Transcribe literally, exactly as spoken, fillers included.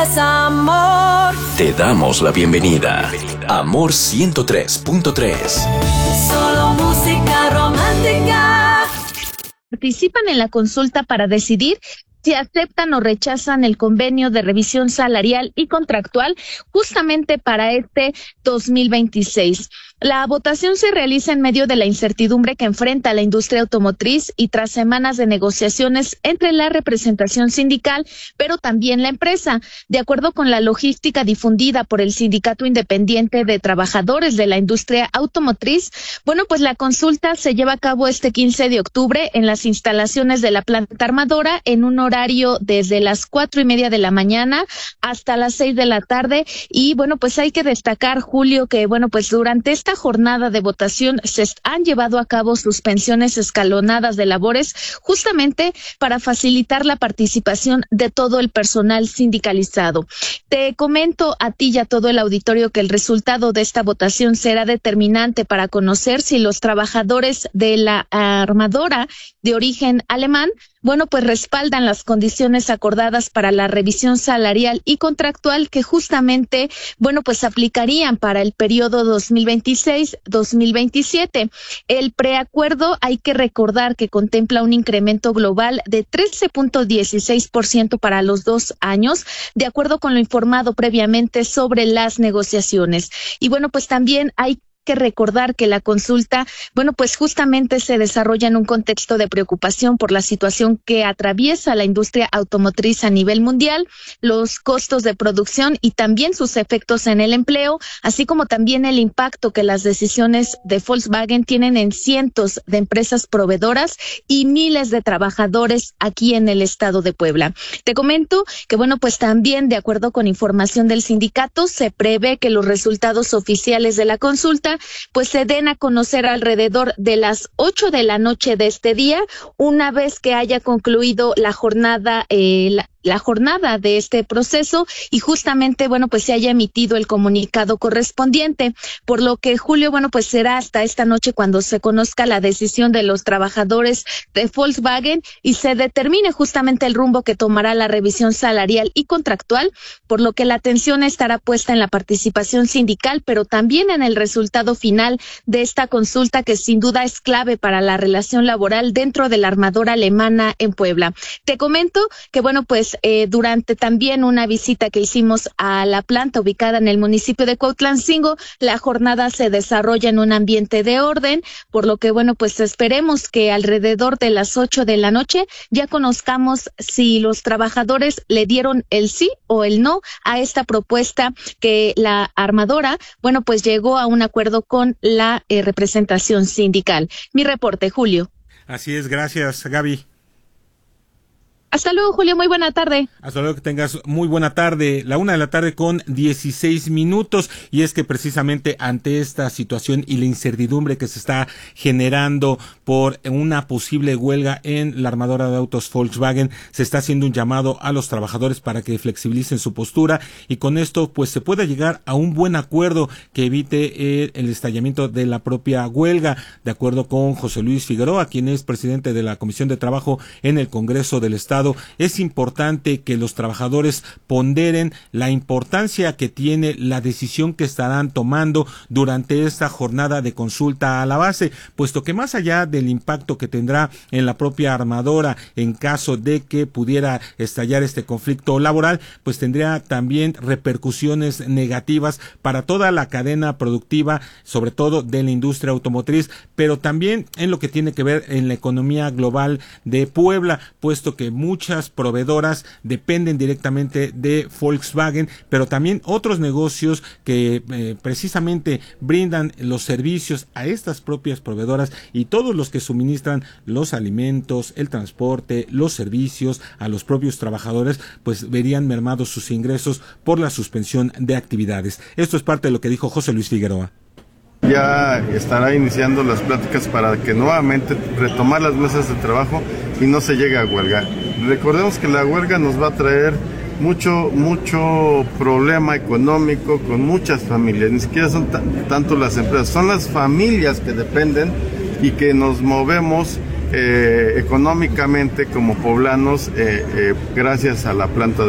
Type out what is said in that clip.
Amor. Te damos la bienvenida. Amor ciento tres punto tres. Solo música romántica. Participan en la consulta para decidir si aceptan o rechazan el convenio de revisión salarial y contractual justamente para este dos mil veintiséis. La votación se realiza en medio de la incertidumbre que enfrenta la industria automotriz y tras semanas de negociaciones entre la representación sindical, pero también la empresa. De acuerdo con la logística difundida por el Sindicato Independiente de Trabajadores de la Industria Automotriz, bueno, pues la consulta se lleva a cabo este quince de octubre en las instalaciones de la planta armadora en un horario desde las cuatro y media de la mañana hasta las seis de la tarde. Y bueno, pues hay que destacar, Julio, que bueno, pues durante esta jornada de votación se han llevado a cabo suspensiones escalonadas de labores justamente para facilitar la participación de todo el personal sindicalizado. Te comento a ti y a todo el auditorio que el resultado de esta votación será determinante para conocer si los trabajadores de la armadora de origen alemán, bueno, pues respaldan las condiciones acordadas para la revisión salarial y contractual que justamente, bueno, pues aplicarían para el periodo dos mil veintiséis dos mil veintisiete. El preacuerdo, hay que recordar que contempla un incremento global de trece punto dieciséis por ciento para los dos años, de acuerdo con lo informado previamente sobre las negociaciones. Y bueno, pues también hay que recordar que la consulta, bueno, pues justamente se desarrolla en un contexto de preocupación por la situación que atraviesa la industria automotriz a nivel mundial, los costos de producción y también sus efectos en el empleo, así como también el impacto que las decisiones de Volkswagen tienen en cientos de empresas proveedoras y miles de trabajadores aquí en el estado de Puebla. Te comento que, bueno, pues también de acuerdo con información del sindicato, se prevé que los resultados oficiales de la consulta pues se den a conocer alrededor de las ocho de la noche de este día, una vez que haya concluido la jornada, eh, la, la jornada de este proceso y justamente, bueno, pues se haya emitido el comunicado correspondiente, por lo que, Julio, bueno, pues será hasta esta noche cuando se conozca la decisión de los trabajadores de Volkswagen y se determine justamente el rumbo que tomará la revisión salarial y contractual, por lo que la atención estará puesta en la participación sindical, pero también en el resultado final de esta consulta que sin duda es clave para la relación laboral dentro de la armadora alemana en Puebla. Te comento que, bueno, pues eh, durante también una visita que hicimos a la planta ubicada en el municipio de Cuautlancingo, la jornada se desarrolla en un ambiente de orden, por lo que, bueno, pues esperemos que alrededor de las ocho de la noche ya conozcamos si los trabajadores le dieron el sí o el no a esta propuesta que la armadora, bueno, pues llegó a un acuerdo con la eh, representación sindical. Mi reporte, Julio. Así es, gracias, Gaby. Hasta luego, Julio, muy buena tarde. Hasta luego, que tengas muy buena tarde. La una de la tarde con dieciséis minutos. Y es que precisamente ante esta situación y la incertidumbre que se está generando por una posible huelga en la armadora de autos Volkswagen, se está haciendo un llamado a los trabajadores para que flexibilicen su postura y con esto pues se pueda llegar a un buen acuerdo que evite el, el estallamiento de la propia huelga. De acuerdo con José Luis Figueroa, quien es presidente de la Comisión de Trabajo en el Congreso del Estado, es importante que los trabajadores ponderen la importancia que tiene la decisión que estarán tomando durante esta jornada de consulta a la base, puesto que más allá del impacto que tendrá en la propia armadora en caso de que pudiera estallar este conflicto laboral, pues tendría también repercusiones negativas para toda la cadena productiva, sobre todo de la industria automotriz, pero también en lo que tiene que ver en la economía global de Puebla, puesto que muchas proveedoras dependen directamente de Volkswagen, pero también otros negocios que eh, precisamente brindan los servicios a estas propias proveedoras y todos los que suministran los alimentos, el transporte, los servicios a los propios trabajadores, pues verían mermados sus ingresos por la suspensión de actividades. Esto es parte de lo que dijo José Luis Figueroa. Ya estará iniciando las pláticas para que nuevamente retomar las mesas de trabajo y no se llegue a huelga. Recordemos que la huelga nos va a traer mucho, mucho problema económico con muchas familias, ni siquiera son tanto las empresas, son las familias que dependen y que nos movemos eh, económicamente como poblanos eh, eh, gracias a la planta de